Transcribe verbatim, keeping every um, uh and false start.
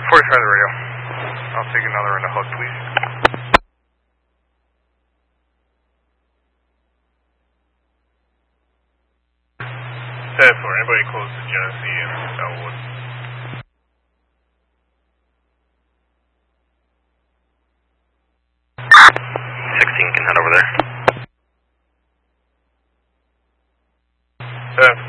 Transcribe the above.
forty-five the radio. I'll take another in the hook, please. ten four, anybody close to Genesee and Elwood? sixteen can head over there. ten